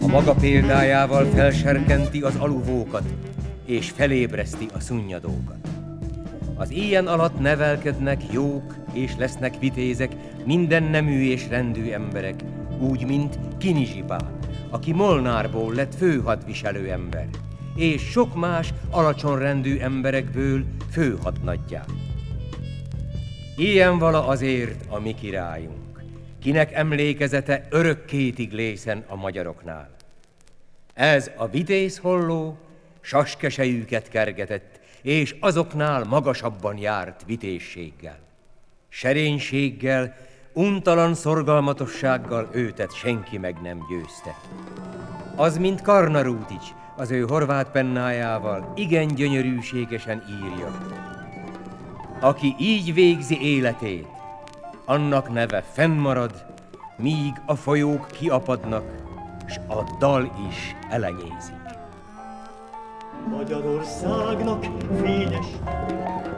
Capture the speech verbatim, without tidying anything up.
maga példájával felserkenti az aluvókat, és felébreszti a szunnyadókat. Az éjjel alatt nevelkednek jók, és lesznek vitézek, minden nemű és rendű emberek, úgy, mint Kinizsipál, aki Molnárból lett főhadviselő ember, és sok más alacsonyrendű emberekből főhadnaggyá. Ilyen vala azért a mi királyunk, kinek emlékezete örökkétig lészen a magyaroknál. Ez a vitéz holló saskesejüket kergetett, és azoknál magasabban járt vitézséggel. Serénységgel, untalan szorgalmatossággal őtet senki meg nem győzte. Az, mint Karnarútics, az ő horvát pennájával igen gyönyörűségesen írja. Aki így végzi életét, annak neve fennmarad, míg a folyók kiapadnak, s a dal is elenyézik. Magyarországnak fényes